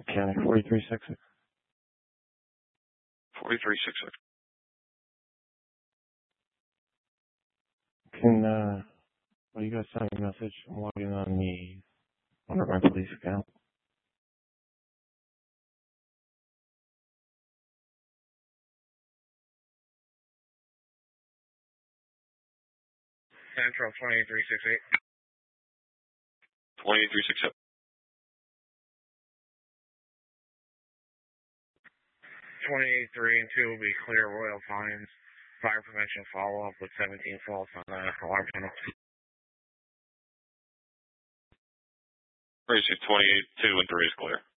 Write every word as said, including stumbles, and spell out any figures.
County forty-three six six. forty-three six six. Can, uh, well, you guys send me a message. I'm logging on the, under my police account. Central twenty-three six eight. twenty-three six seven. twenty-eight three and two will be clear Royal Pines. Fire prevention follow-up with seventeen faults on the alarm panel. twenty-eight two and three is clear.